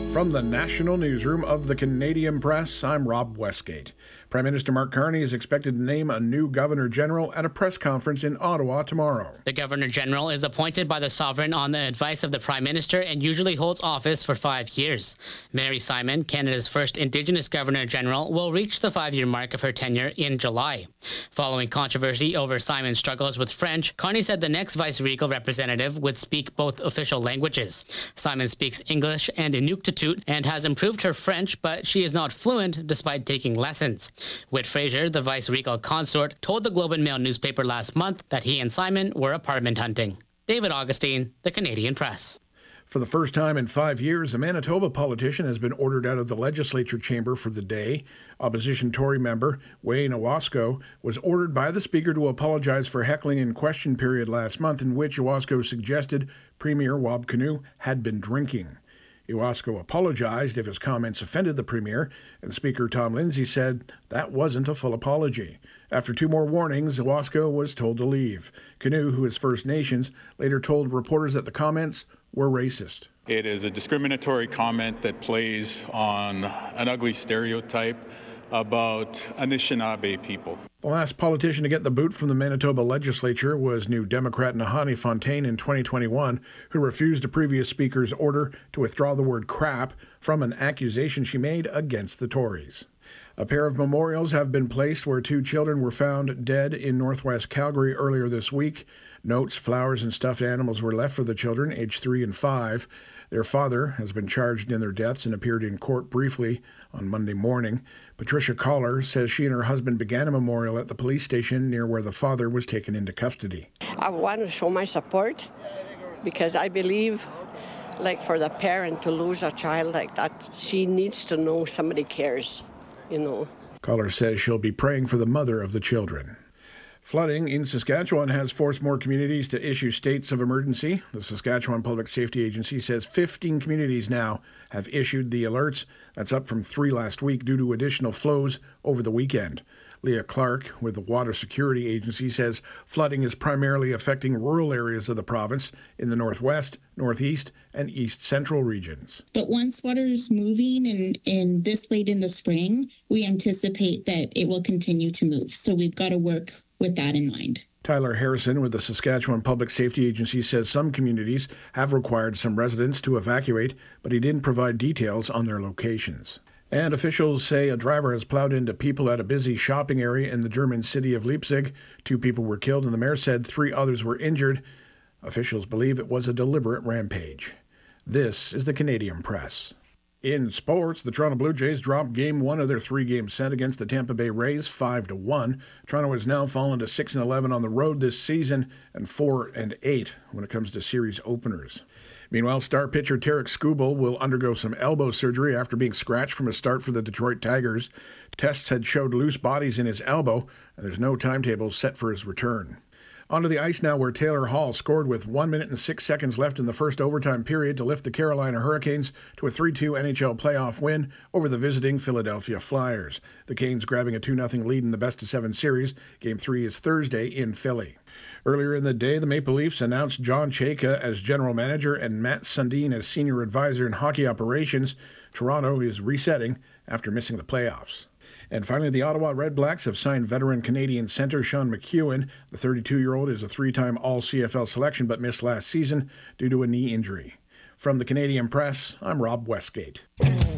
From the National Newsroom of the Canadian Press, I'm Rob Westgate. Prime Minister Mark Carney is expected to name a new Governor-General at a press conference in Ottawa tomorrow. The Governor-General is appointed by the Sovereign on the advice of the Prime Minister and usually holds office for 5 years. Mary Simon, Canada's first Indigenous Governor-General, will reach the 5-year mark of her tenure in July. Following controversy over Simon's struggles with French, Carney said the next vice-regal representative would speak both official languages. Simon speaks English and Inuktitut and has improved her French, but she is not fluent despite taking lessons. Whit Fraser, the vice-regal consort, told the Globe and Mail newspaper last month that he and Simon were apartment hunting. David Augustine, The Canadian Press. For the first time in 5 years, a Manitoba politician has been ordered out of the legislature chamber for the day. Opposition Tory member Wayne Owasco was ordered by the Speaker to apologize for heckling in question period last month, in which Owasco suggested Premier Wab Kinew had been drinking. Owasco apologized if his comments offended the Premier, and Speaker Tom Lindsay said that wasn't a full apology. After 2 more warnings, Owasco was told to leave. Kinew, who is First Nations, later told reporters that the comments were racist. It is a discriminatory comment that plays on an ugly stereotype about Anishinaabe people. The last politician to get the boot from the Manitoba legislature was New Democrat Nahanni Fontaine in 2021, who refused a previous speaker's order to withdraw the word crap from an accusation she made against the Tories. A pair of memorials have been placed where 2 children were found dead in northwest Calgary earlier this week. Notes, flowers, and stuffed animals were left for the children, aged 3 and 5. Their father has been charged in their deaths and appeared in court briefly on Monday morning. Patricia Collar says she and her husband began a memorial at the police station near where the father was taken into custody. I want to show my support because I believe, like, for the parent to lose a child like that, she needs to know somebody cares, you know. Collar says she'll be praying for the mother of the children. Flooding in Saskatchewan has forced more communities to issue states of emergency. The Saskatchewan Public Safety Agency says 15 communities now have issued the alerts. That's up from 3 last week due to additional flows over the weekend. Leah Clark with the Water Security Agency says flooding is primarily affecting rural areas of the province in the northwest, northeast, and east central regions. But once water is moving and this late in the spring, we anticipate that it will continue to move. So we've got to work with that in mind. Tyler Harrison with the Saskatchewan Public Safety Agency says some communities have required some residents to evacuate, but he didn't provide details on their locations. And officials say a driver has plowed into people at a busy shopping area in the German city of Leipzig. 2 people were killed, and the mayor said 3 others were injured. Officials believe it was a deliberate rampage. This is the Canadian Press. In sports, the Toronto Blue Jays dropped Game 1 of their 3-game set against the Tampa Bay Rays 5-1. Toronto has now fallen to 6-11 on the road this season and 4-8 when it comes to series openers. Meanwhile, star pitcher Tarek Skubal will undergo some elbow surgery after being scratched from a start for the Detroit Tigers. Tests had showed loose bodies in his elbow, and there's no timetable set for his return. Onto the ice now, where Taylor Hall scored with 1 minute and 6 seconds left in the first overtime period to lift the Carolina Hurricanes to a 3-2 NHL playoff win over the visiting Philadelphia Flyers. The Canes grabbing a 2-0 lead in the best-of-7 series. Game 3 is Thursday in Philly. Earlier in the day, the Maple Leafs announced John Chayka as general manager and Matt Sundin as senior advisor in hockey operations. Toronto is resetting after missing the playoffs. And finally, the Ottawa Redblacks have signed veteran Canadian center Sean McEwen. The 32-year-old is a 3-time All-CFL selection but missed last season due to a knee injury. From the Canadian Press, I'm Rob Westgate.